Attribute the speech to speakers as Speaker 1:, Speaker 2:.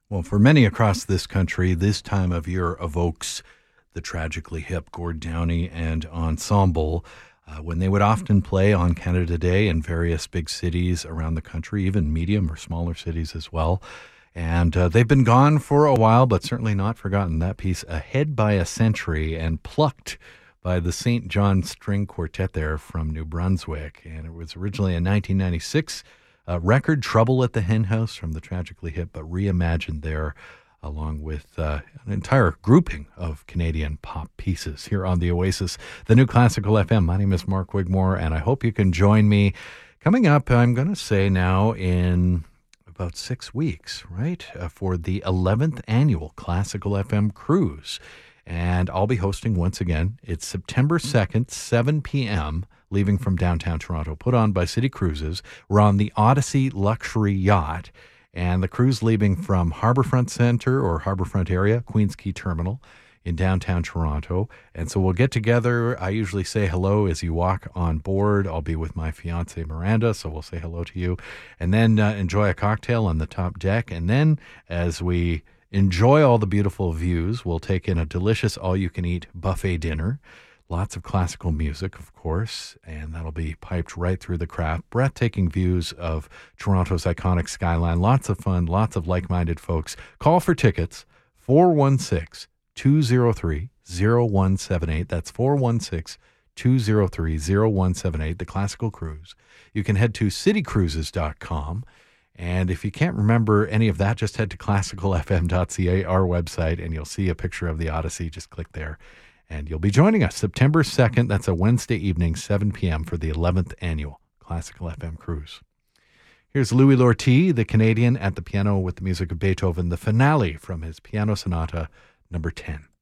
Speaker 1: Well, for many across this country, this time of year evokes the Tragically Hip, Gord Downie and Ensemble, when they would often play on Canada Day in various big cities around the country, even medium or smaller cities as well. And they've been gone for a while, but certainly not forgotten. That piece, Ahead by a Century, and plucked by the St. John String Quartet there from New Brunswick. And it was originally a 1996 record, Trouble at the Hen House, from the Tragically Hip, but reimagined there along with an entire grouping of Canadian pop pieces here on the Oasis, the New Classical FM. My name is Mark Wigmore, and I hope you can join me. Coming up, I'm going to say now in about 6 weeks, right, for the 11th annual Classical FM Cruise. And I'll be hosting once again. It's September 2nd, 7 p.m., leaving from downtown Toronto, put on by City Cruises. We're on the Odyssey Luxury Yacht, and the cruise leaving from Harbourfront Centre or Harbourfront area, Queens Quay Terminal in downtown Toronto. And so we'll get together. I usually say hello as you walk on board. I'll be with my fiance Miranda, so we'll say hello to you. And then enjoy a cocktail on the top deck. And then as we enjoy all the beautiful views, we'll take in a delicious all-you-can-eat buffet dinner. Lots of classical music, of course, and that'll be piped right through the craft. Breathtaking views of Toronto's iconic skyline. Lots of fun, lots of like-minded folks. Call for tickets, 416-203-0178. That's 416-203-0178, the Classical Cruise. You can head to citycruises.com. And if you can't remember any of that, just head to classicalfm.ca, our website, and you'll see a picture of the Odyssey. Just click there. And you'll be joining us September 2nd. That's a Wednesday evening, 7 p.m. for the 11th annual Classical FM Cruise. Here's Louis Lortie, the Canadian, at the piano with the music of Beethoven, the finale from his Piano Sonata number 10.